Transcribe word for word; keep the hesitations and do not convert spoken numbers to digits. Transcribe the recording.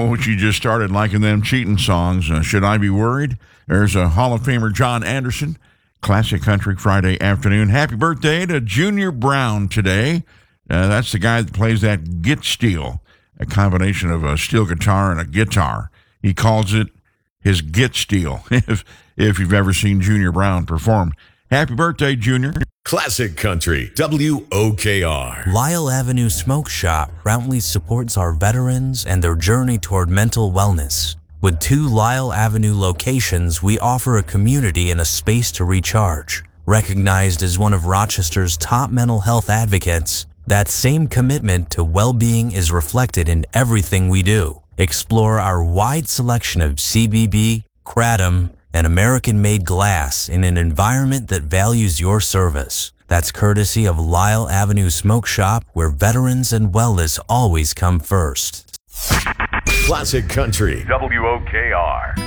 Oh, she just started liking them cheating songs. Uh, Should I Be Worried? There's a Hall of Famer, John Anderson. Classic Country Friday afternoon. Happy birthday to Junior Brown today. Uh, that's the guy that plays that git steel, a combination of a steel guitar and a guitar. He calls it his git steel, if, if you've ever seen Junior Brown perform. Happy birthday, Junior. Classic Country, W O K R. Lyle Avenue Smoke Shop proudly supports our veterans and their journey toward mental wellness. With two Lyle Avenue locations, we offer a community and a space to recharge. Recognized as one of Rochester's top mental health advocates, that same commitment to well-being is reflected in everything we do. Explore our wide selection of C B B, Kratom, and American-made glass in an environment that values your service. That's courtesy of Lyle Avenue Smoke Shop, where veterans and wellness always come first. Classic Country, W O K R.